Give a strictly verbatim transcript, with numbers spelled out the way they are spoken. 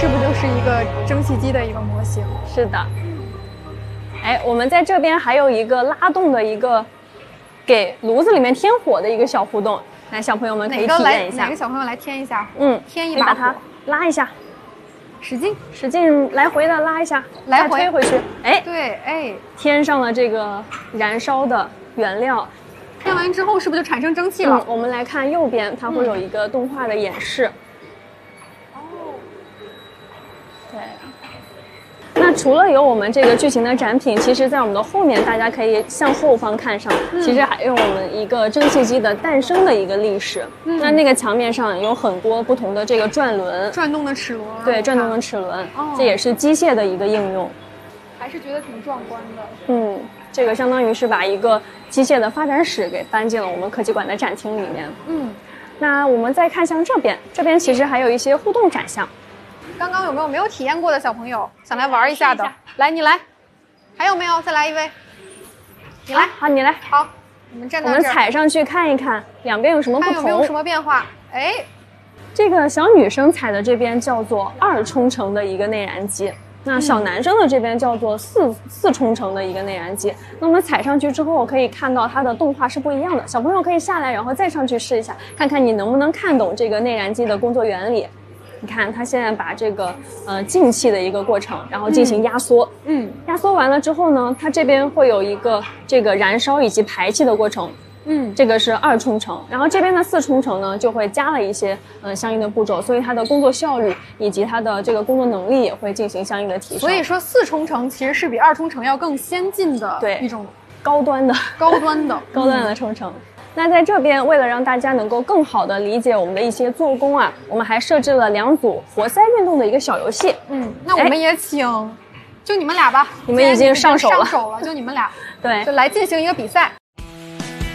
是不是就是一个蒸汽机的一个模型？ 是的。哎，我们在这边还有一个拉动的一个给炉子里面添火的一个小互动，来，小朋友们可以体验一下。 哪个小朋友来添一下？ 嗯， 添一把火， 把它拉一下， 使劲， 使劲来回的拉一下， 来回再推回去。哎， 对，哎， 添上了这个燃烧的原料。 添完之后是不是就产生蒸汽了？ 嗯，我们来看右边，它会有一个动画的演示。 哦、 嗯，对。那除了有我们这个巨型的展品，其实在我们的后面，大家可以向后方看上，嗯、其实还有我们一个蒸汽机的诞生的一个历史。嗯、那那个墙面上有很多不同的这个转轮， 转动的齿轮， 对，转动的齿轮， 哦、 这也是机械的一个应用。 还是觉得挺壮观的。 嗯，这个相当于是把一个机械的发展史给搬进了我们科技馆的展厅里面。 嗯， 那我们再看向这边，这边其实还有一些互动展项。 刚刚有没有没有体验过的小朋友想来玩一下的？来，你来。还有没有？再来一位。你来。 好，你来。 好，我们站到这儿。 我们踩上去看一看，两边有什么不同？ 看有没有什么变化？哎， 这个小女生踩的这边叫做二冲程的一个内燃机，那小男生的这边叫做四、嗯、四冲程的一个内燃机。那我们踩上去之后，可以看到它的动画是不一样的。小朋友可以下来，然后再上去试一下，看看你能不能看懂这个内燃机的工作原理。你看，它现在把这个呃进气的一个过程，然后进行压缩。嗯，压缩完了之后呢，它这边会有一个这个燃烧以及排气的过程。嗯，这个是二冲程，然后这边的四冲程呢，就会加了一些呃相应的步骤，所以它的工作效率以及它的这个工作能力也会进行相应的提升。 所以说，四冲程其实是比二冲程要更先进的对一种高端的高端的高端的冲程。嗯那在这边，为了让大家能够更好的理解我们的一些做工啊，我们还设置了两组活塞运动的一个小游戏。 嗯，那我们也请，就你们俩吧， 你们已经上手了， 上手了，就你们俩， 对， 就来进行一个比赛。